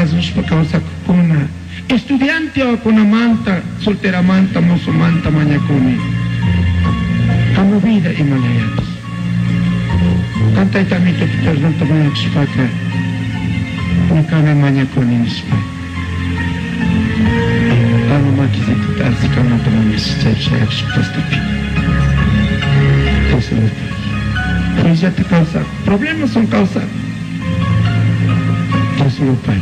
casos causa kuna estudiante o kuna manta soltera manta mozo manta mañacuni amo vida y malayas canta itamito perdón también xpaka nikame mañacuni nispa amo makizito tarsi kama tamami sichercha xpastapi eso es ya te causa problemas son causa solo pai.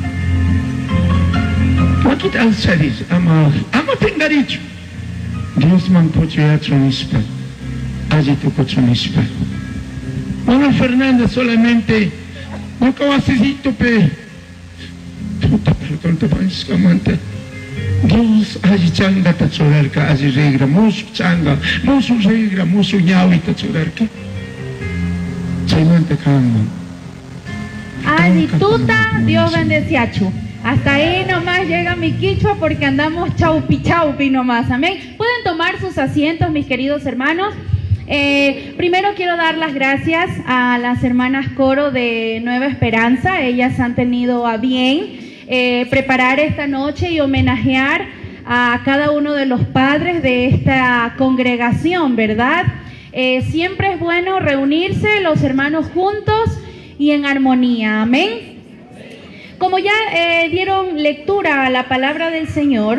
Wakit al sadis ama pengaricho. Dios man pochea tronispa. Allí tu cochonispa. Ana Fernanda solamente no cabacito pe. Puta perdón te vais camanta. Dios allí changa ta chorarka allí regra mosu changa mosu regra mosu ñawi ta chorarka. Chaymante kanman. Adituta, Dios bendeciachu. Hasta ahí nomás llega mi quichua porque andamos chaupi nomás, amén. Pueden tomar sus asientos, mis queridos hermanos. Primero quiero dar las gracias a las hermanas coro de Nueva Esperanza. Ellas han tenido a bien preparar esta noche y homenajear a cada uno de los padres de esta congregación, ¿verdad? Siempre es bueno reunirse los hermanos juntos y en armonía, amén. Como ya dieron lectura a la palabra del Señor,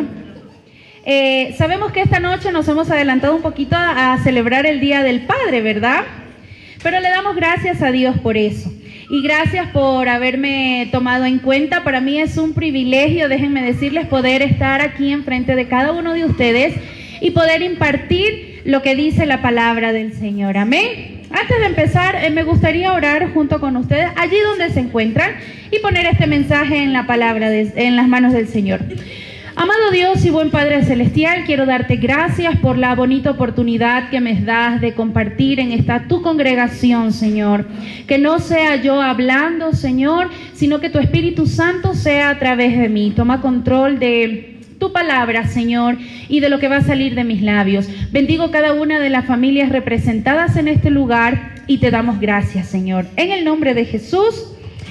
sabemos que esta noche nos hemos adelantado un poquito a celebrar el Día del Padre, ¿verdad? Pero le damos gracias a Dios por eso. Y gracias por haberme tomado en cuenta. Para mí es un privilegio, déjenme decirles, poder estar aquí enfrente de cada uno de ustedes y poder impartir lo que dice la palabra del Señor, amén. Antes de empezar, me gustaría orar junto con ustedes, allí donde se encuentran, y poner este mensaje en la palabra, en las manos del Señor. Amado Dios y buen Padre Celestial, quiero darte gracias por la bonita oportunidad que me das de compartir en esta tu congregación, Señor. Que no sea yo hablando, Señor, sino que tu Espíritu Santo sea a través de mí. Toma control de tu palabra, Señor, y de lo que va a salir de mis labios. Bendigo cada una de las familias representadas en este lugar y te damos gracias, Señor. En el nombre de Jesús,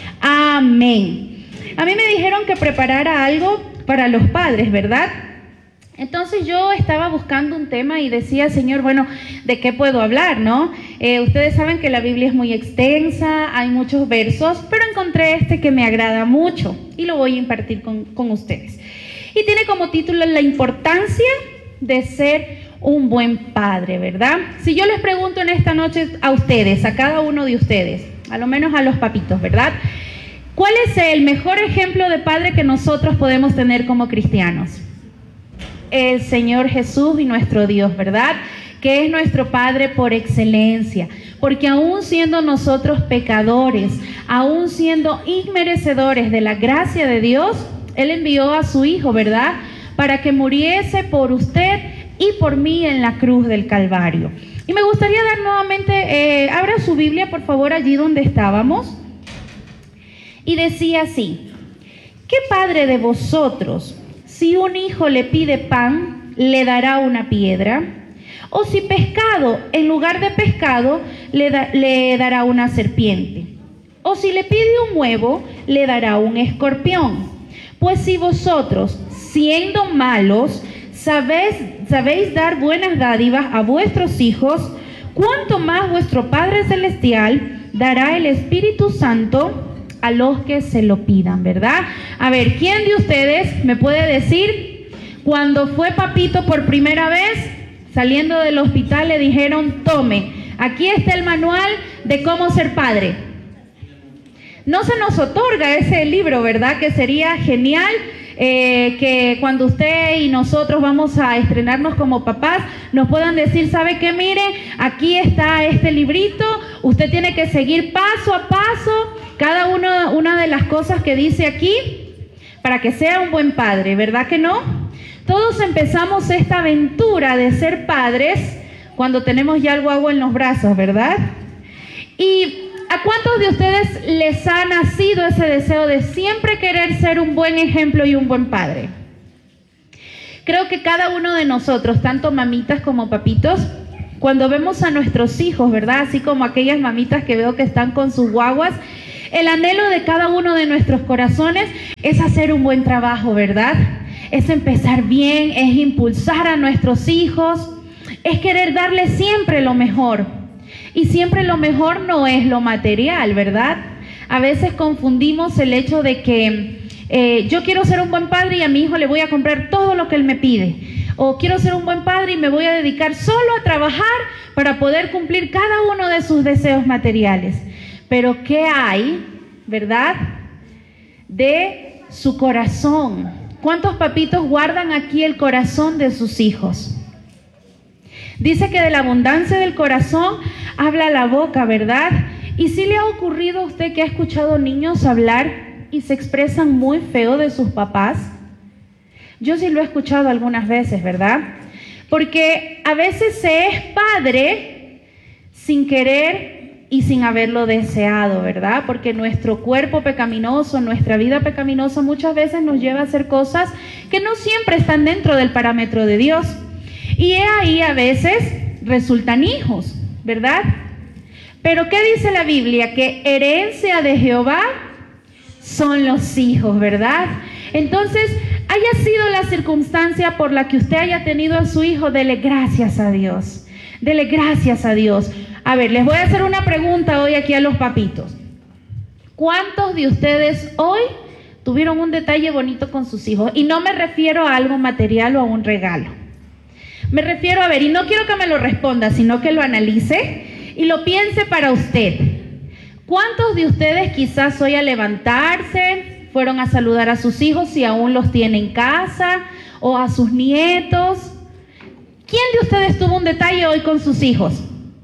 amén. A mí me dijeron que preparara algo para los padres, ¿verdad? Entonces yo estaba buscando un tema y decía, Señor, bueno, ¿de qué puedo hablar, no? Ustedes saben que la Biblia es muy extensa, hay muchos versos, pero encontré este que me agrada mucho y lo voy a impartir con ustedes. Y tiene como título la importancia de ser un buen padre, ¿verdad? Si yo les pregunto en esta noche a ustedes, a cada uno de ustedes, a lo menos a los papitos, ¿verdad? ¿Cuál es el mejor ejemplo de padre que nosotros podemos tener como cristianos? El Señor Jesús y nuestro Dios, ¿verdad? Que es nuestro Padre por excelencia, porque aún siendo nosotros pecadores, aún siendo inmerecedores de la gracia de Dios, Él envió a su Hijo, ¿verdad? Para que muriese por usted y por mí en la cruz del Calvario. Y me gustaría dar nuevamente, abra su Biblia, por favor, allí donde estábamos. Y decía así: ¿qué padre de vosotros, si un hijo le pide pan, le dará una piedra? O si pescado, en lugar de pescado, le dará una serpiente. O si le pide un huevo, le dará un escorpión. Pues si vosotros, siendo malos, sabéis dar buenas dádivas a vuestros hijos, ¿cuánto más vuestro Padre Celestial dará el Espíritu Santo a los que se lo pidan, ¿verdad? A ver, ¿quién de ustedes me puede decir cuando fue papito por primera vez, saliendo del hospital, le dijeron, tome, aquí está el manual de cómo ser padre? No se nos otorga ese libro, ¿verdad? Que sería genial que cuando usted y nosotros vamos a estrenarnos como papás, nos puedan decir, ¿sabe qué? Mire, aquí está este librito, usted tiene que seguir paso a paso cada una de las cosas que dice aquí para que sea un buen padre, ¿verdad que no? Todos empezamos esta aventura de ser padres cuando tenemos ya el guagua en los brazos, ¿verdad? Y ¿a cuántos de ustedes les ha nacido ese deseo de siempre querer ser un buen ejemplo y un buen padre? Creo que cada uno de nosotros, tanto mamitas como papitos, cuando vemos a nuestros hijos, ¿verdad? Así como aquellas mamitas que veo que están con sus guaguas, El anhelo de cada uno de nuestros corazones es hacer un buen trabajo, ¿verdad? Es empezar bien, es impulsar a nuestros hijos, es querer darles siempre lo mejor. Y siempre lo mejor no es lo material, ¿verdad? A veces confundimos el hecho de que yo quiero ser un buen padre y a mi hijo le voy a comprar todo lo que él me pide. O quiero ser un buen padre y me voy a dedicar solo a trabajar para poder cumplir cada uno de sus deseos materiales. Pero ¿qué hay, verdad, de su corazón? ¿Cuántos papitos guardan aquí el corazón de sus hijos? Dice que de la abundancia del corazón habla la boca, ¿verdad? ¿Y si le ha ocurrido a usted que ha escuchado niños hablar y se expresan muy feo de sus papás? Yo sí lo he escuchado algunas veces, ¿verdad? Porque a veces se es padre sin querer y sin haberlo deseado, ¿verdad? Porque nuestro cuerpo pecaminoso, nuestra vida pecaminosa muchas veces nos lleva a hacer cosas que no siempre están dentro del parámetro de Dios. Y ahí a veces resultan hijos, ¿verdad? Pero ¿qué dice la Biblia? Que herencia de Jehová son los hijos, ¿verdad? Entonces, haya sido la circunstancia por la que usted haya tenido a su hijo, dele gracias a Dios. Dele gracias a Dios. A ver, les voy a hacer una pregunta hoy aquí a los papitos. ¿Cuántos de ustedes hoy tuvieron un detalle bonito con sus hijos? Y no me refiero a algo material o a un regalo. Me refiero a ver, y no quiero que me lo responda, sino que lo analice y lo piense para usted. ¿Cuántos de ustedes quizás hoy al levantarse fueron a saludar a sus hijos si aún los tiene en casa o a sus nietos? ¿Quién de ustedes tuvo un detalle hoy con sus hijos?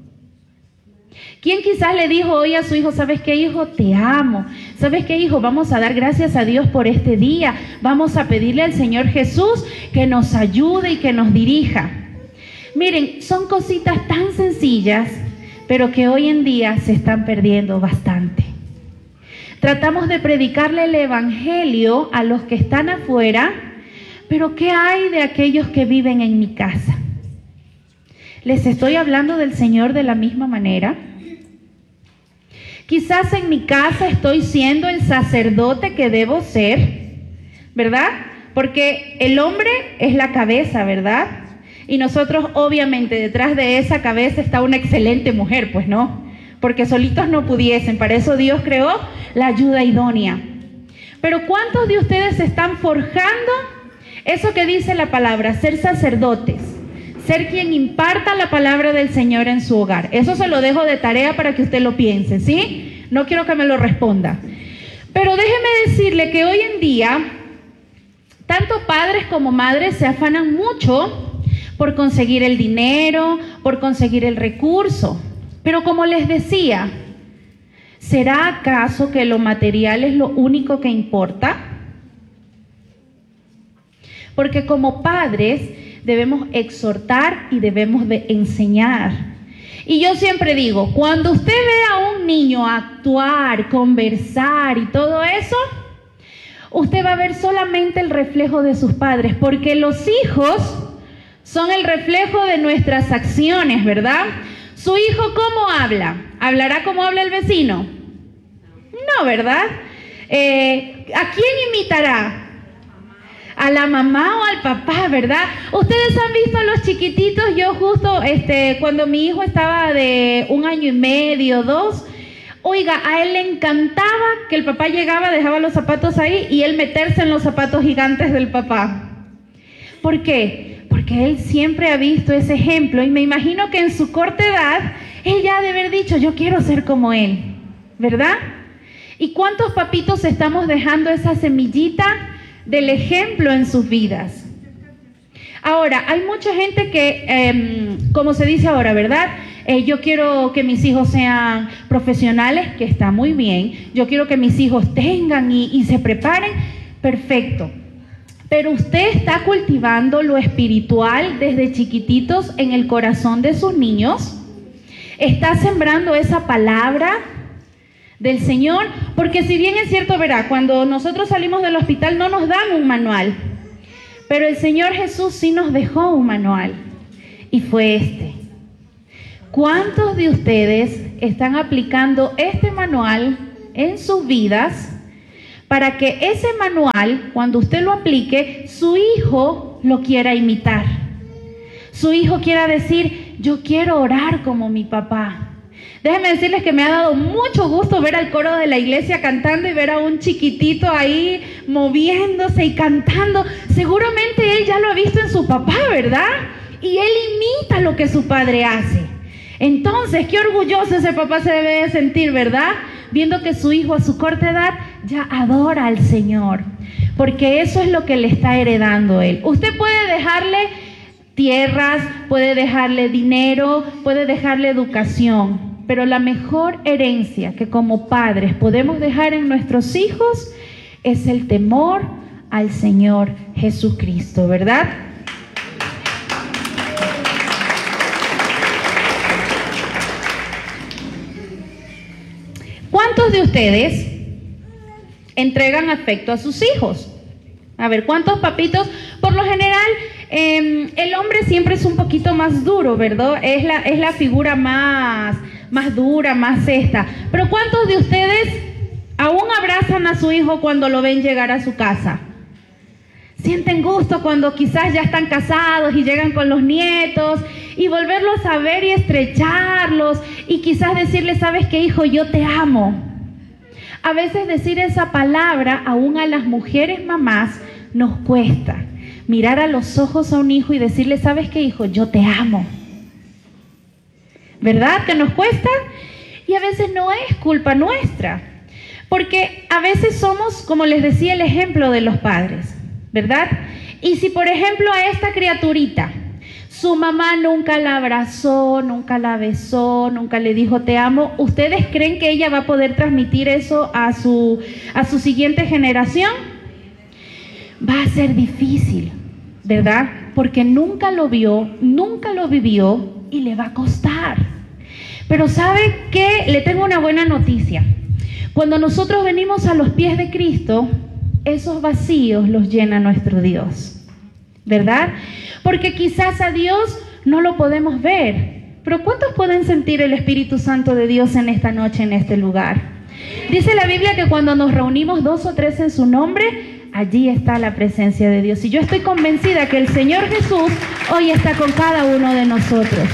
¿Quién quizás le dijo hoy a su hijo, ¿sabes qué, hijo? Te amo. ¿Sabes qué, hijo? Vamos a dar gracias a Dios por este día. Vamos a pedirle al Señor Jesús que nos ayude y que nos dirija. Miren, son cositas tan sencillas, pero que hoy en día se están perdiendo bastante. Tratamos de predicarle el evangelio a los que están afuera, pero ¿qué hay de aquellos que viven en mi casa? ¿Les estoy hablando del Señor de la misma manera? Quizás en mi casa estoy siendo el sacerdote que debo ser, ¿verdad? Porque el hombre es la cabeza, ¿verdad? Y nosotros obviamente detrás de esa cabeza está una excelente mujer, pues no, porque solitos no pudiesen, para eso Dios creó la ayuda idónea. Pero ¿cuántos de ustedes están forjando eso que dice la palabra, ser sacerdotes? Ser quien imparta la palabra del Señor en su hogar. Eso se lo dejo de tarea para que usted lo piense, ¿sí? No quiero que me lo responda. Pero déjeme decirle que hoy en día, tanto padres como madres se afanan mucho por conseguir el dinero, por conseguir el recurso. Pero como les decía, ¿será acaso que lo material es lo único que importa? Porque como padres debemos exhortar y debemos de enseñar. Y yo siempre digo, cuando usted ve a un niño actuar, conversar y todo eso, usted va a ver solamente el reflejo de sus padres, porque los hijos son el reflejo de nuestras acciones, ¿verdad? ¿Su hijo cómo habla? ¿Hablará como habla el vecino? No, ¿verdad? ¿A quién imitará? A la mamá o al papá, ¿verdad? Ustedes han visto a los chiquititos. Yo justo cuando mi hijo estaba de 1 año y medio, 2, oiga, a él le encantaba que el papá llegaba, dejaba los zapatos ahí y él meterse en los zapatos gigantes del papá. ¿Por qué? Porque él siempre ha visto ese ejemplo y me imagino que en su corta edad él ya ha de haber dicho, yo quiero ser como él, ¿verdad? ¿Y cuántos papitos estamos dejando esa semillita del ejemplo en sus vidas? Ahora, hay mucha gente que, como se dice ahora, ¿verdad? Yo quiero que mis hijos sean profesionales, que está muy bien. Yo quiero que mis hijos tengan y se preparen. Perfecto. Pero usted está cultivando lo espiritual desde chiquititos en el corazón de sus niños. Está sembrando esa palabra del Señor, porque si bien es cierto, verá, cuando nosotros salimos del hospital no nos dan un manual, pero el Señor Jesús sí nos dejó un manual, y fue este. ¿Cuántos de ustedes están aplicando este manual en sus vidas para que ese manual, cuando usted lo aplique, su hijo lo quiera imitar. Su hijo quiera decir, yo quiero orar como mi papá. Déjenme decirles que me ha dado mucho gusto ver al coro de la iglesia cantando y ver a un chiquitito ahí moviéndose y cantando. Seguramente él ya lo ha visto en su papá, ¿verdad? Y él imita lo que su padre hace. Entonces, qué orgulloso ese papá se debe de sentir, ¿verdad? Viendo que su hijo a su corta edad ya adora al Señor. Porque eso es lo que le está heredando él. Usted puede dejarle tierras, puede dejarle dinero, puede dejarle educación. Pero la mejor herencia que como padres podemos dejar en nuestros hijos es el temor al Señor Jesucristo, ¿verdad? ¿Cuántos de ustedes entregan afecto a sus hijos? A ver, ¿cuántos papitos? Por lo general, el hombre siempre es un poquito más duro, ¿verdad? Es la figura más dura, más esta. Pero ¿cuántos de ustedes aún abrazan a su hijo cuando lo ven llegar a su casa? Sienten gusto cuando quizás ya están casados y llegan con los nietos y volverlos a ver y estrecharlos y quizás decirles, ¿sabes qué, hijo? Yo te amo. A veces decir esa palabra aún a las mujeres mamás nos cuesta. Mirar a los ojos a un hijo y decirle, ¿sabes qué, hijo? Yo te amo. ¿Verdad que nos cuesta? Y a veces no es culpa nuestra, porque a veces somos, como les decía, el ejemplo de los padres, ¿verdad? Y si, por ejemplo, a esta criaturita, su mamá nunca la abrazó, nunca la besó, nunca le dijo te amo, ¿ustedes creen que ella va a poder transmitir eso a su siguiente generación? Va a ser difícil, ¿verdad? Porque nunca lo vio, nunca lo vivió y le va a costar. Pero ¿sabe qué? Le tengo una buena noticia. Cuando nosotros venimos a los pies de Cristo, esos vacíos los llena nuestro Dios, ¿verdad? Porque quizás a Dios no lo podemos ver, pero ¿cuántos pueden sentir el Espíritu Santo de Dios en esta noche, en este lugar? Dice la Biblia que cuando nos reunimos 2 o 3 en su nombre, allí está la presencia de Dios. Y yo estoy convencida que el Señor Jesús hoy está con cada uno de nosotros.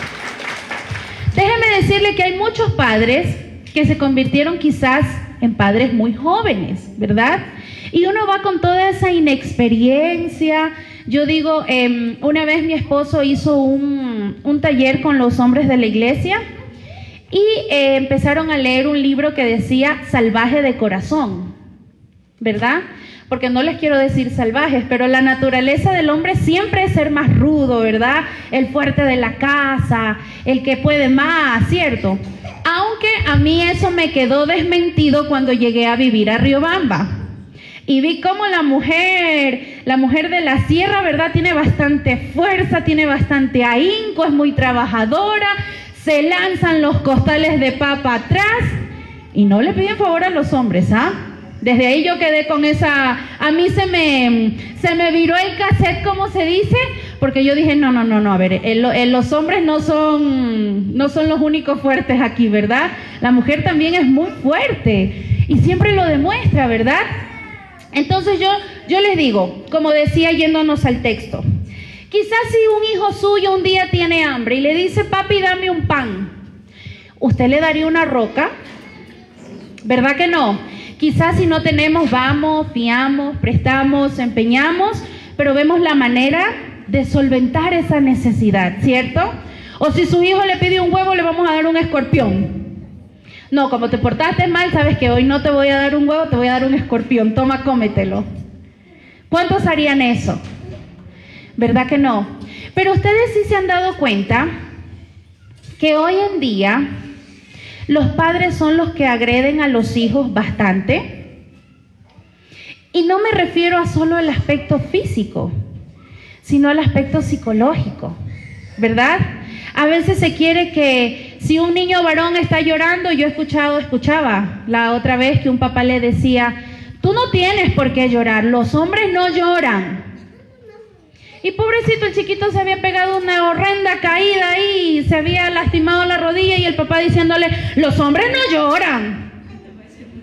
Déjeme decirle que hay muchos padres que se convirtieron quizás en padres muy jóvenes, ¿verdad? Y uno va con toda esa inexperiencia. Yo digo, una vez mi esposo hizo un taller con los hombres de la iglesia y empezaron a leer un libro que decía Salvaje de Corazón, ¿verdad? Porque no les quiero decir salvajes, pero la naturaleza del hombre siempre es ser más rudo, ¿verdad? El fuerte de la casa, el que puede más, ¿cierto? Aunque a mí eso me quedó desmentido cuando llegué a vivir a Riobamba. Y vi cómo la mujer de la sierra, ¿verdad? Tiene bastante fuerza, tiene bastante ahínco, es muy trabajadora, se lanzan los costales de papa atrás y no le piden favor a los hombres, ¿ah? Desde ahí yo quedé con esa, a mí se me viró el cassette, como se dice, porque yo dije, no, a ver, los hombres no son los únicos fuertes aquí, ¿verdad? La mujer también es muy fuerte y siempre lo demuestra, ¿verdad? Entonces yo les digo, como decía yéndonos al texto, quizás si un hijo suyo un día tiene hambre y le dice, papi, dame un pan, ¿usted le daría una roca? ¿Verdad que no? Quizás si no tenemos, vamos, fiamos, prestamos, empeñamos, pero vemos la manera de solventar esa necesidad, ¿cierto? O si su hijo le pide un huevo, le vamos a dar un escorpión. No, como te portaste mal, sabes que hoy no te voy a dar un huevo, te voy a dar un escorpión, toma, cómetelo. ¿Cuántos harían eso? ¿Verdad que no? Pero ustedes sí se han dado cuenta que hoy en día los padres son los que agreden a los hijos bastante. Y no me refiero a solo al aspecto físico, sino al aspecto psicológico, ¿verdad? A veces se quiere que si un niño varón está llorando, yo escuchaba la otra vez que un papá le decía, tú no tienes por qué llorar, los hombres no lloran. Y pobrecito, el chiquito se había pegado una horrenda caída ahí, se había lastimado la rodilla y el papá diciéndole, los hombres no lloran.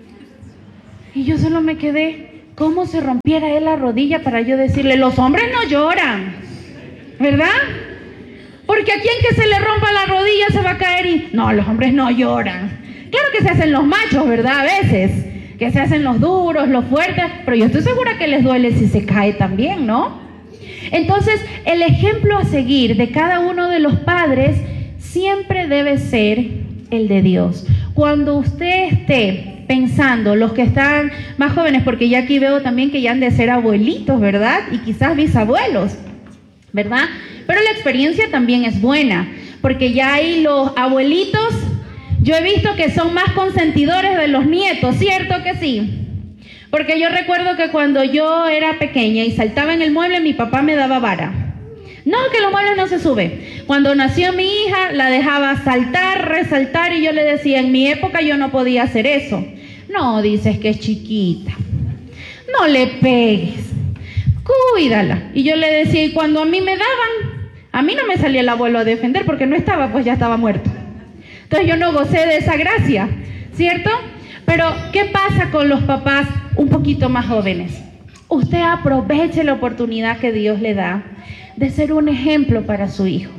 Y yo solo me quedé, ¿cómo se rompiera él la rodilla para yo decirle, los hombres no lloran, ¿verdad? Porque a quien que se le rompa la rodilla se va a caer y... No, los hombres no lloran. Claro que se hacen los machos, ¿verdad? A veces, que se hacen los duros, los fuertes, pero yo estoy segura que les duele si se cae también, ¿no? Entonces, el ejemplo a seguir de cada uno de los padres siempre debe ser el de Dios. Cuando usted esté pensando, los que están más jóvenes, porque ya aquí veo también que ya han de ser abuelitos, ¿verdad? Y quizás bisabuelos, ¿verdad? Pero la experiencia también es buena, porque ya hay los abuelitos, yo he visto que son más consentidores de los nietos, ¿cierto que sí? Porque yo recuerdo que cuando yo era pequeña y saltaba en el mueble, mi papá me daba vara. No, que los muebles no se suben. Cuando nació mi hija, la dejaba saltar, resaltar, y yo le decía, en mi época yo no podía hacer eso. No, dices que es chiquita. No le pegues. Cuídala. Y yo le decía, y cuando a mí me daban, a mí no me salía el abuelo a defender porque no estaba, pues ya estaba muerto. Entonces yo no gocé de esa gracia, ¿cierto? Pero, ¿qué pasa con los papás un poquito más jóvenes? Usted aproveche la oportunidad que Dios le da de ser un ejemplo para su hijo.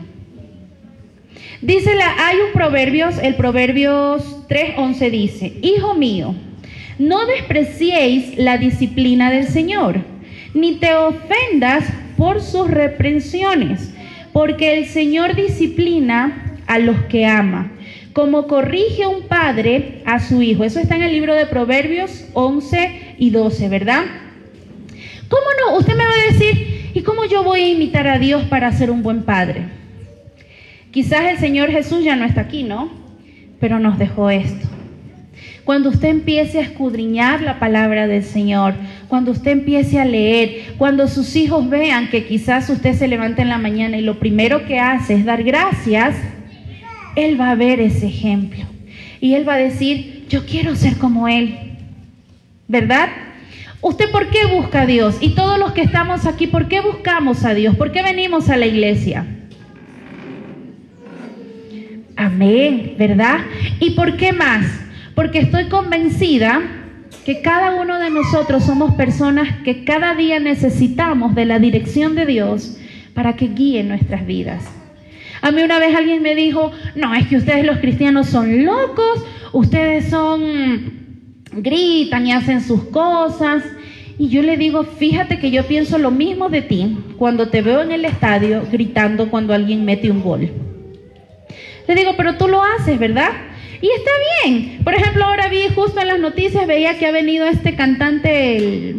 Hay un Proverbios, el Proverbios 3:11 dice, Hijo mío, no despreciéis la disciplina del Señor, ni te ofendas por sus reprensiones, porque el Señor disciplina a los que ama, como corrige un padre a su hijo. Eso está en el libro de Proverbios 11 y 12, ¿verdad? ¿Cómo no? Usted me va a decir, ¿y cómo yo voy a imitar a Dios para ser un buen padre? Quizás el Señor Jesús ya no está aquí, ¿no? Pero nos dejó esto. Cuando usted empiece a escudriñar la palabra del Señor, cuando usted empiece a leer, cuando sus hijos vean que quizás usted se levanta en la mañana y lo primero que hace es dar gracias, Él va a ver ese ejemplo y Él va a decir, yo quiero ser como Él, ¿verdad? ¿Usted por qué busca a Dios? Y todos los que estamos aquí, ¿por qué buscamos a Dios? ¿Por qué venimos a la iglesia? Amén, ¿verdad? ¿Y por qué más? Porque estoy convencida que cada uno de nosotros somos personas que cada día necesitamos de la dirección de Dios para que guíe nuestras vidas. A mí una vez alguien me dijo, no, es que ustedes los cristianos son locos, ustedes gritan y hacen sus cosas. Y yo le digo, fíjate que yo pienso lo mismo de ti cuando te veo en el estadio gritando cuando alguien mete un gol. Le digo, pero tú lo haces, ¿verdad? Y está bien. Por ejemplo, ahora vi justo en las noticias, veía que ha venido este cantante,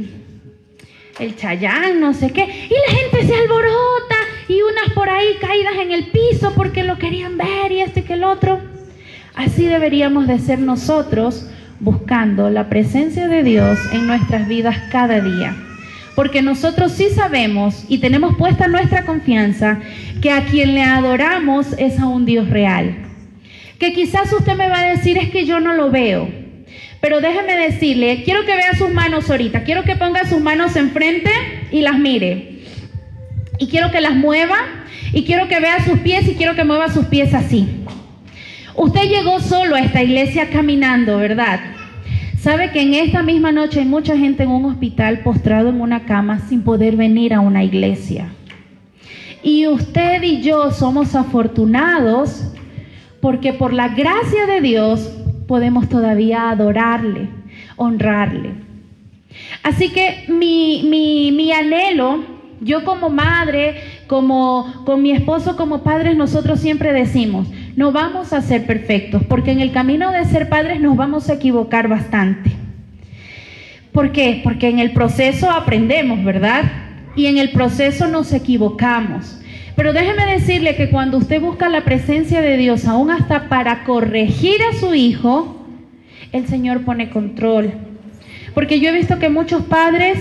el Chayanne, no sé qué, y la gente se alborota, y unas por ahí caídas en el piso porque lo querían ver, y este que el otro. Así deberíamos de ser nosotros, buscando la presencia de Dios en nuestras vidas cada día. Porque nosotros sí sabemos y tenemos puesta nuestra confianza que a quien le adoramos es a un Dios real. Que quizás usted me va a decir, es que yo no lo veo. Pero déjeme decirle, quiero que vea sus manos ahorita, quiero que ponga sus manos enfrente y las mire. Y quiero que las mueva, y quiero que vea sus pies, y quiero que mueva sus pies así. Usted llegó solo a esta iglesia caminando, ¿verdad? Sabe que en esta misma noche hay mucha gente en un hospital postrado en una cama sin poder venir a una iglesia. Y usted y yo somos afortunados porque por la gracia de Dios podemos todavía adorarle, honrarle. Así que mi anhelo, yo como madre, con mi esposo como padres, nosotros siempre decimos, no vamos a ser perfectos, porque en el camino de ser padres nos vamos a equivocar bastante. ¿Por qué? Porque en el proceso aprendemos, ¿verdad? Y en el proceso nos equivocamos. Pero déjeme decirle que cuando usted busca la presencia de Dios, aún hasta para corregir a su hijo, el Señor pone control. Porque yo he visto que muchos padres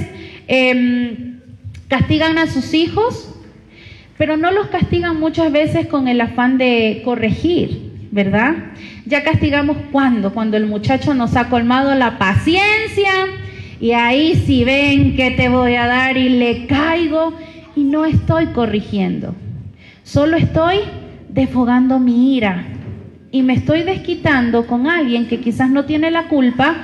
castigan a sus hijos, pero no los castigan muchas veces con el afán de corregir, ¿verdad? Ya castigamos cuando el muchacho nos ha colmado la paciencia, y ahí sí ven que te voy a dar y le caigo, y no estoy corrigiendo, solo estoy desfogando mi ira y me estoy desquitando con alguien que quizás no tiene la culpa,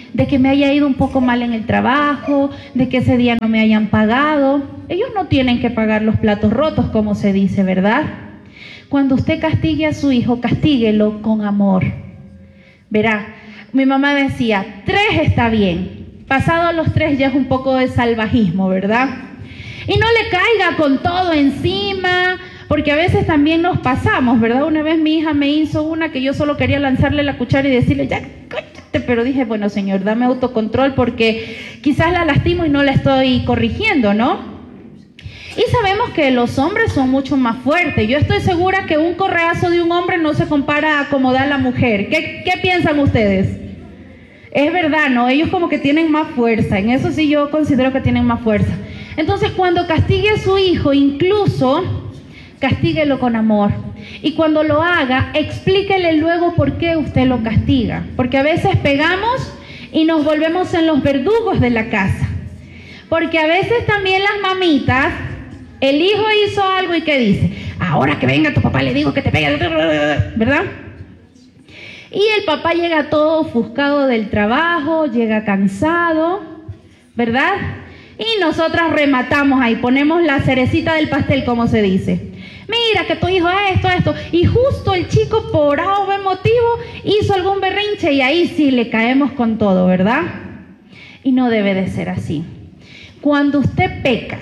de que me haya ido un poco mal en el trabajo, de que ese día no me hayan pagado. Ellos no tienen que pagar los platos rotos, como se dice, ¿verdad? Cuando usted castigue a su hijo, castíguelo con amor. Verá, mi mamá decía, 3 está bien. Pasado los 3 ya es un poco de salvajismo, ¿verdad? Y no le caiga con todo encima, porque a veces también nos pasamos, ¿verdad? Una vez mi hija me hizo una que yo solo quería lanzarle la cuchara y decirle, ya, cállate, pero dije, bueno, Señor, dame autocontrol porque quizás la lastimo y no la estoy corrigiendo, ¿no? Y sabemos que los hombres son mucho más fuertes. Yo estoy segura que un correazo de un hombre no se compara a como da la mujer. ¿Qué piensan ustedes? Es verdad, ¿no? Ellos como que tienen más fuerza. En eso sí yo considero que tienen más fuerza. Entonces, cuando castigue a su hijo, incluso castíguelo con amor. Y cuando lo haga, explíquele luego por qué usted lo castiga. Porque a veces pegamos y nos volvemos en los verdugos de la casa. Porque a veces también las mamitas, el hijo hizo algo y ¿qué dice? Ahora que venga tu papá le digo que te pegue, ¿verdad? Y el papá llega todo ofuscado del trabajo, llega cansado, ¿verdad? Y nosotras rematamos ahí, ponemos la cerecita del pastel, como se dice. Mira que tu hijo esto, y justo el chico por algún motivo hizo algún berrinche y ahí sí le caemos con todo, ¿verdad? Y no debe de ser así. Cuando usted peca,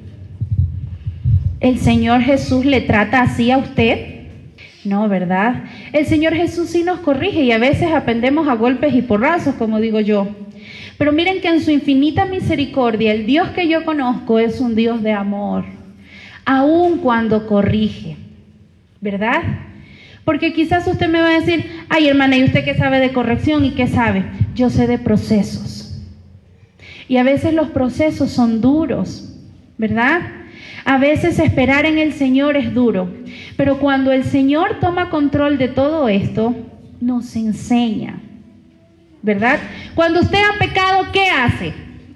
¿el Señor Jesús le trata así a usted? No, ¿verdad? El Señor Jesús sí nos corrige y a veces aprendemos a golpes y porrazos, como digo yo. Pero miren que en su infinita misericordia, el Dios que yo conozco es un Dios de amor, aun cuando corrige, ¿verdad? Porque quizás usted me va a decir, ay hermana, ¿y usted qué sabe de corrección y qué sabe? Yo sé de procesos. Y a veces los procesos son duros, ¿verdad? A veces esperar en el Señor es duro, pero cuando el Señor toma control de todo esto, nos enseña, ¿verdad? Cuando usted ha pecado, ¿qué hace?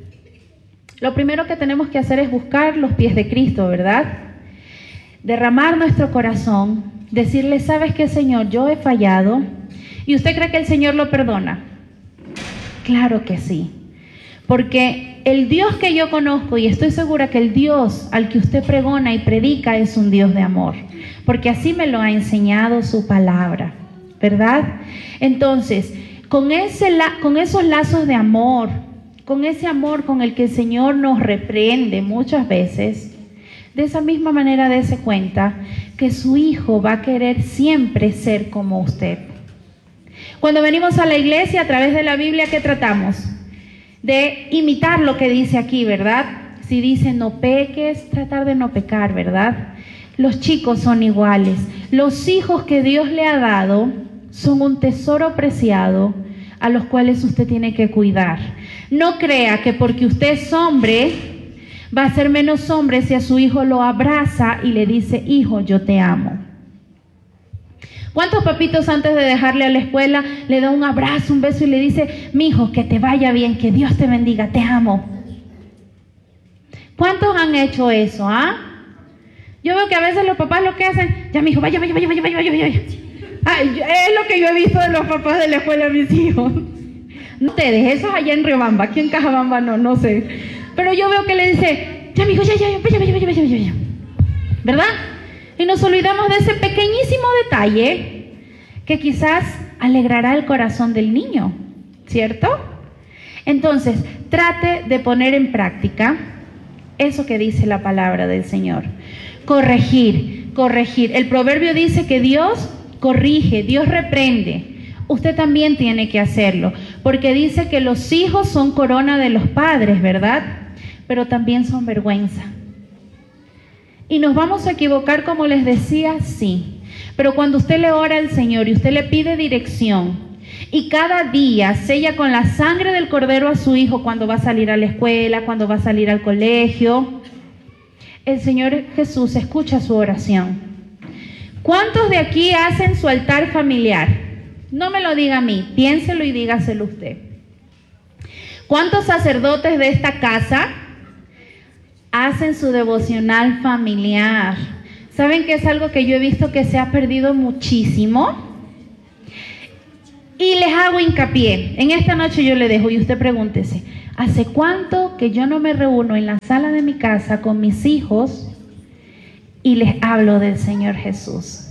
Lo primero que tenemos que hacer es buscar los pies de Cristo, ¿verdad? Derramar nuestro corazón, decirle, ¿sabes qué, Señor? Yo he fallado. ¿Y usted cree que el Señor lo perdona? Claro que sí. Porque el Dios que yo conozco, y estoy segura que el Dios al que usted pregona y predica es un Dios de amor, porque así me lo ha enseñado su palabra, ¿verdad? Entonces, con esos lazos de amor, con ese amor con el que el Señor nos reprende muchas veces, de esa misma manera dése cuenta que su hijo va a querer siempre ser como usted. Cuando venimos a la iglesia, a través de la Biblia, ¿qué tratamos? De imitar lo que dice aquí, ¿verdad? Si dice no peques, tratar de no pecar, ¿verdad? Los chicos son iguales. Los hijos que Dios le ha dado son un tesoro preciado a los cuales usted tiene que cuidar. No crea que porque usted es hombre va a ser menos hombre si a su hijo lo abraza y le dice, hijo, yo te amo. ¿Cuántos papitos antes de dejarle a la escuela le da un abrazo, un beso y le dice, mi hijo, que te vaya bien, que Dios te bendiga, te amo? ¿Cuántos han hecho eso, Yo veo que a veces los papás lo que hacen, ya mi hijo, vaya. Ay, es lo que yo he visto de los papás de la escuela de mis hijos. No ustedes, eso es allá en Riobamba, aquí en Cajabamba no sé. Pero yo veo que le dice, ya mi hijo, vaya. ¿Verdad? Y nos olvidamos de ese pequeñísimo detalle que quizás alegrará el corazón del niño, ¿cierto? Entonces, trate de poner en práctica eso que dice la palabra del Señor. Corregir. El proverbio dice que Dios corrige, Dios reprende. Usted también tiene que hacerlo, porque dice que los hijos son corona de los padres, ¿verdad? Pero también son vergüenza. Y nos vamos a equivocar, como les decía, sí. Pero cuando usted le ora al Señor y usted le pide dirección, y cada día sella con la sangre del Cordero a su hijo cuando va a salir a la escuela, cuando va a salir al colegio, el Señor Jesús escucha su oración. ¿Cuántos de aquí hacen su altar familiar? No me lo diga a mí, piénselo y dígaselo usted. ¿Cuántos sacerdotes de esta casa hacen su devocional familiar? ¿Saben que es algo que yo he visto que se ha perdido muchísimo? Y les hago hincapié. En esta noche yo le dejo y usted pregúntese, ¿hace cuánto que yo no me reúno en la sala de mi casa con mis hijos y les hablo del Señor Jesús?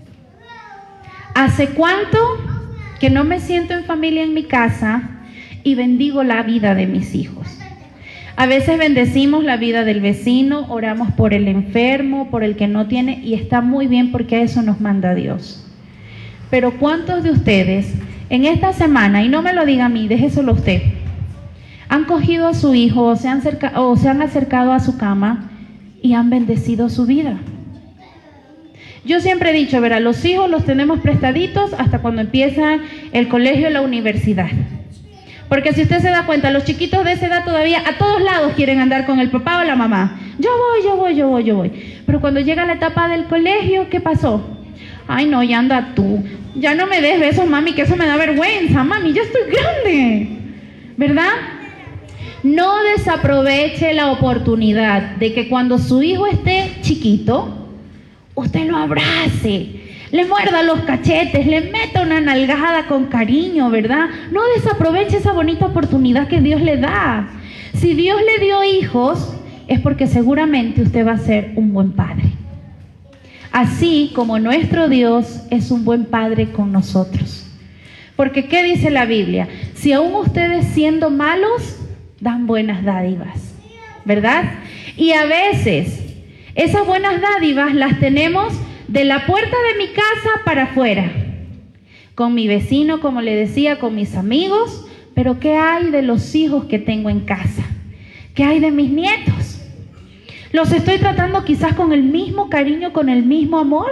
¿Hace cuánto que no me siento en familia en mi casa y bendigo la vida de mis hijos? A veces bendecimos la vida del vecino, oramos por el enfermo, por el que no tiene, y está muy bien porque a eso nos manda Dios. Pero ¿cuántos de ustedes en esta semana, y no me lo diga a mí, déjeselo a usted, han cogido a su hijo o se han acercado a su cama y han bendecido su vida? Yo siempre he dicho, verá, los hijos los tenemos prestaditos hasta cuando empiezan el colegio o la universidad. Porque si usted se da cuenta, los chiquitos de esa edad todavía a todos lados quieren andar con el papá o la mamá. Yo voy. Pero cuando llega la etapa del colegio, ¿qué pasó? Ay, no, ya anda tú. Ya no me des besos, mami, que eso me da vergüenza. Mami, ya estoy grande. ¿Verdad? No desaproveche la oportunidad de que cuando su hijo esté chiquito, usted lo abrace, le muerda los cachetes, le meta una nalgada con cariño, ¿verdad? No desaproveche esa bonita oportunidad que Dios le da. Si Dios le dio hijos, es porque seguramente usted va a ser un buen padre. Así como nuestro Dios es un buen padre con nosotros. Porque ¿qué dice la Biblia? Si aún ustedes siendo malos, dan buenas dádivas, ¿verdad? Y a veces esas buenas dádivas las tenemos de la puerta de mi casa para afuera, con mi vecino, como le decía, con mis amigos, pero ¿qué hay de los hijos que tengo en casa? ¿Qué hay de mis nietos? ¿Los estoy tratando quizás con el mismo cariño, con el mismo amor?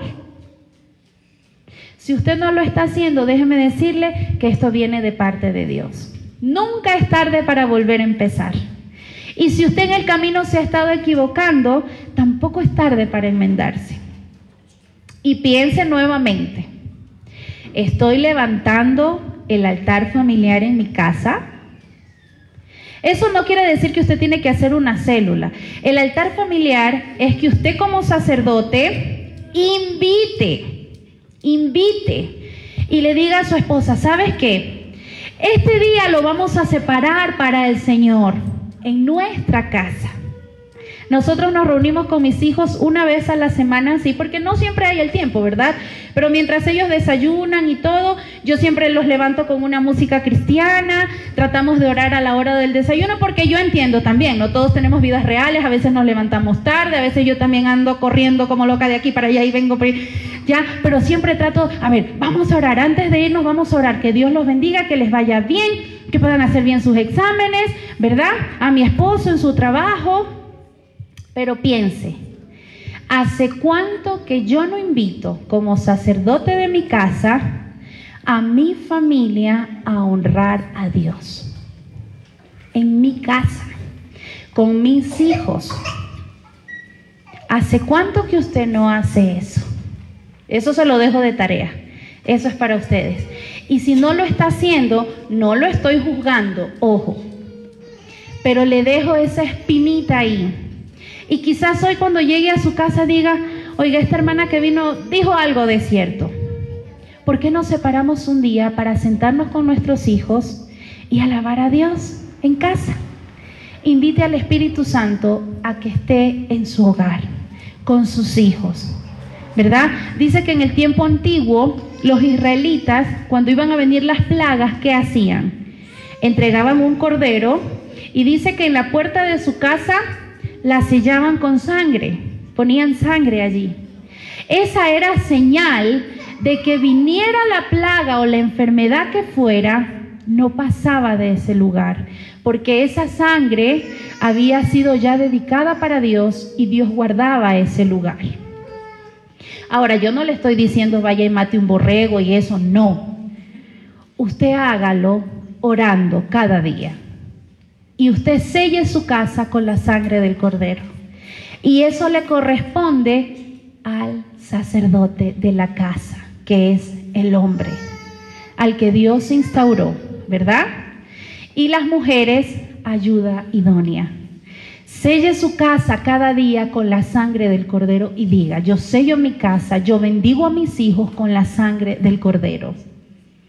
Si usted no lo está haciendo, déjeme decirle que esto viene de parte de Dios. Nunca es tarde para volver a empezar. Y si usted en el camino se ha estado equivocando, tampoco es tarde para enmendarse. Y piense nuevamente, ¿estoy levantando el altar familiar en mi casa? Eso no quiere decir que usted tiene que hacer una célula. El altar familiar es que usted como sacerdote invite y le diga a su esposa, ¿sabes qué? Este día lo vamos a separar para el Señor en nuestra casa. Nosotros nos reunimos con mis hijos una vez a la semana, sí, porque no siempre hay el tiempo, ¿verdad? Pero mientras ellos desayunan y todo, yo siempre los levanto con una música cristiana, tratamos de orar a la hora del desayuno, porque yo entiendo también, no todos tenemos vidas reales, a veces nos levantamos tarde, a veces yo también ando corriendo como loca de aquí para allá y vengo por ahí, ya, pero siempre trato, a ver, vamos a orar, antes de irnos vamos a orar, que Dios los bendiga, que les vaya bien, que puedan hacer bien sus exámenes, ¿verdad? A mi esposo en su trabajo. Pero piense, ¿hace cuánto que yo no invito como sacerdote de mi casa a mi familia a honrar a Dios? En mi casa, con mis hijos. ¿Hace cuánto que usted no hace eso? Eso se lo dejo de tarea. Eso es para ustedes. Y si no lo está haciendo, no lo estoy juzgando, ojo. Pero le dejo esa espinita ahí. Y quizás hoy cuando llegue a su casa diga, oiga, esta hermana que vino dijo algo de cierto. ¿Por qué nos separamos un día para sentarnos con nuestros hijos y alabar a Dios en casa? Invite al Espíritu Santo a que esté en su hogar, con sus hijos, ¿verdad? Dice que en el tiempo antiguo, los israelitas, cuando iban a venir las plagas, ¿qué hacían? Entregaban un cordero y dice que en la puerta de su casa la sellaban con sangre, ponían sangre allí. Esa era señal de que viniera la plaga o la enfermedad que fuera, no pasaba de ese lugar, porque esa sangre había sido ya dedicada para Dios y Dios guardaba ese lugar. Ahora, yo no le estoy diciendo vaya y mate un borrego y eso, no. Usted hágalo orando cada día. Y usted selle su casa con la sangre del cordero. Y eso le corresponde al sacerdote de la casa, que es el hombre, al que Dios instauró, ¿verdad? Y las mujeres, ayuda idónea. Selle su casa cada día con la sangre del cordero y diga, yo sello mi casa, yo bendigo a mis hijos con la sangre del cordero.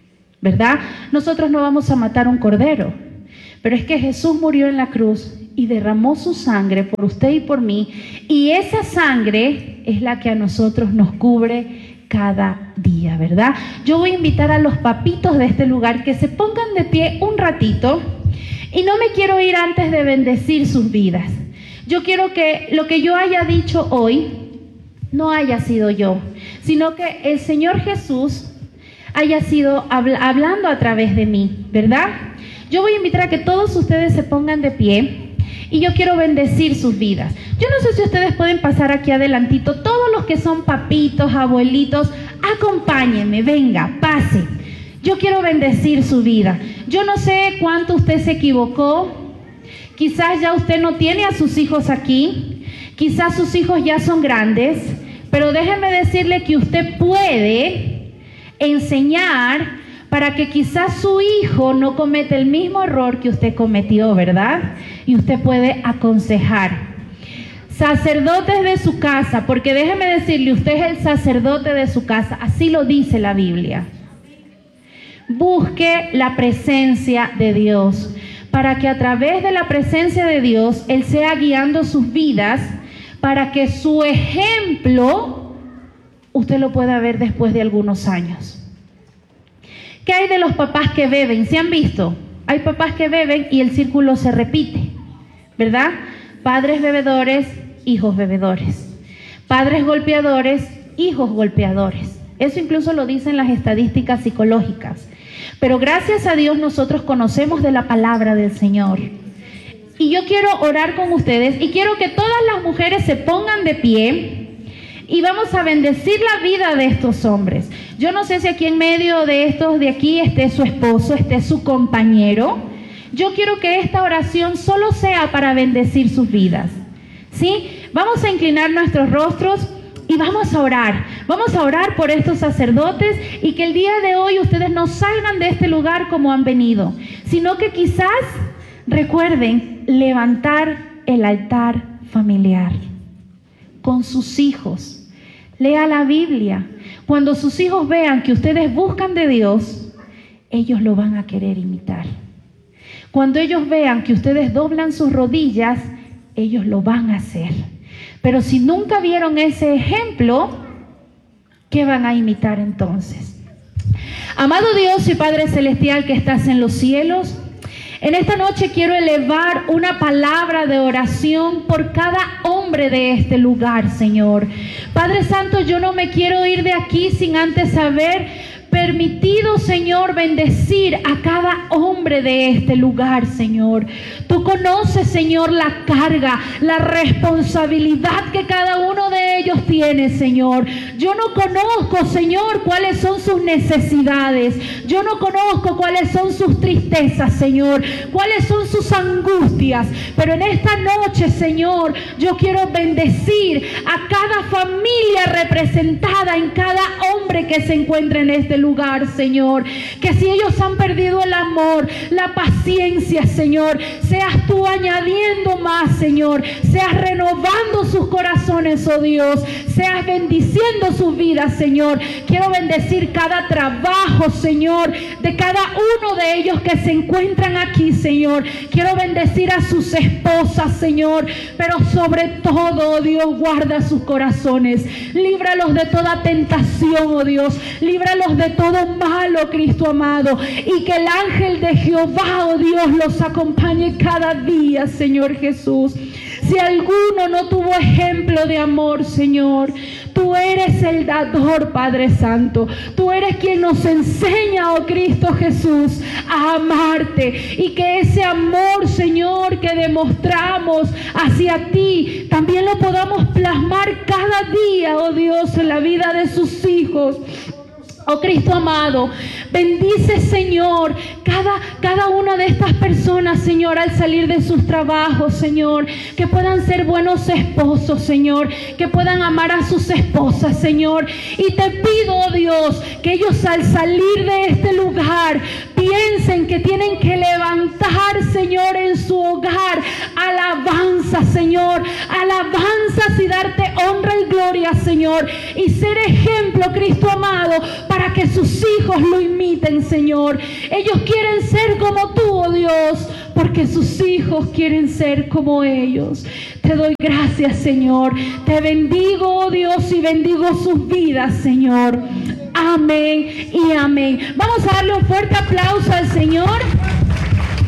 ¿verdad? Nosotros no vamos a matar un cordero, pero es que Jesús murió en la cruz y derramó su sangre por usted y por mí, y esa sangre es la que a nosotros nos cubre cada día, ¿verdad? Yo voy a invitar a los papitos de este lugar que se pongan de pie un ratito, y no me quiero ir antes de bendecir sus vidas. Yo quiero que lo que yo haya dicho hoy no haya sido yo, sino que el Señor Jesús haya sido hablando a través de mí, ¿verdad? Yo voy a invitar a que todos ustedes se pongan de pie y yo quiero bendecir sus vidas. Yo no sé si ustedes pueden pasar aquí adelantito, todos los que son papitos, abuelitos, acompáñenme, venga, pase. Yo quiero bendecir su vida. Yo no sé cuánto usted se equivocó. Quizás ya usted no tiene a sus hijos aquí, quizás sus hijos ya son grandes, pero déjeme decirle que usted puede enseñar para que quizás su hijo no cometa el mismo error que usted cometió, ¿verdad? Y usted puede aconsejar. Sacerdotes de su casa, porque déjeme decirle, usted es el sacerdote de su casa, así lo dice la Biblia. Busque la presencia de Dios, para que a través de la presencia de Dios, Él sea guiando sus vidas, para que su ejemplo, usted lo pueda ver después de algunos años. ¿Qué hay de los papás que beben? ¿Se han visto? Hay papás que beben y el círculo se repite, ¿verdad? Padres bebedores, hijos bebedores. Padres golpeadores, hijos golpeadores. Eso incluso lo dicen las estadísticas psicológicas. Pero gracias a Dios nosotros conocemos de la palabra del Señor. Y yo quiero orar con ustedes y quiero que todas las mujeres se pongan de pie y vamos a bendecir la vida de estos hombres. Yo no sé si aquí en medio de estos de aquí esté su esposo, esté su compañero. Yo quiero que esta oración solo sea para bendecir sus vidas, ¿sí? Vamos a inclinar nuestros rostros y vamos a orar por estos sacerdotes y que el día de hoy ustedes no salgan de este lugar como han venido, sino que quizás recuerden levantar el altar familiar con sus hijos. Lea la Biblia. Cuando sus hijos vean que ustedes buscan de Dios, ellos lo van a querer imitar. Cuando ellos vean que ustedes doblan sus rodillas, ellos lo van a hacer. Pero si nunca vieron ese ejemplo, ¿qué van a imitar entonces? Amado Dios y Padre Celestial que estás en los cielos, en esta noche quiero elevar una palabra de oración por cada hombre de este lugar, Señor. Padre Santo, yo no me quiero ir de aquí sin antes haber permitido, Señor, bendecir a cada hombre de este lugar, Señor. Tú conoces, Señor, la carga, la responsabilidad que cada uno de ellos tiene, Señor. Yo no conozco, Señor, cuáles son sus necesidades. Yo no conozco cuáles son sus tristezas, Señor, cuáles son sus angustias. Pero en esta noche, Señor, yo quiero bendecir a cada familia representada en cada hombre que se encuentra en este lugar, Señor. Que si ellos han perdido el amor, la paciencia, Señor, seas tú añadiendo más, Señor. Seas renovando sus corazones, oh Dios. Seas bendiciendo sus vidas, Señor. Quiero bendecir cada trabajo, Señor, de cada uno de ellos que se encuentran aquí, Señor. Quiero bendecir a sus esposas, Señor. Pero sobre todo, oh Dios, guarda sus corazones. Líbralos de toda tentación, oh Dios. Líbralos de todo malo, Cristo amado. Y que el ángel de Jehová, oh Dios, los acompañe cada día, Señor Jesús. Si alguno no tuvo ejemplo de amor, Señor, tú eres el dador, Padre Santo. Tú eres quien nos enseña, oh Cristo Jesús, a amarte. Y que ese amor, Señor, que demostramos hacia ti, también lo podamos plasmar cada día, oh Dios, en la vida de sus hijos. Oh Cristo amado, bendice, Señor, cada una de estas personas, Señor, al salir de sus trabajos, Señor, que puedan ser buenos esposos, Señor, que puedan amar a sus esposas, Señor. Y te pido, oh Dios, que ellos al salir de este lugar piensen que tienen que levantar, Señor, en su hogar alabanzas, Señor, alabanzas y darte honra y gloria, Señor, y ser ejemplo, Cristo amado, para que sus hijos lo imiten, Señor. Ellos quieren ser como tú, oh Dios, porque sus hijos quieren ser como ellos. Te doy gracias, Señor. Te bendigo, oh Dios, y bendigo sus vidas, Señor. Amén y amén. Vamos a darle un fuerte aplauso al Señor.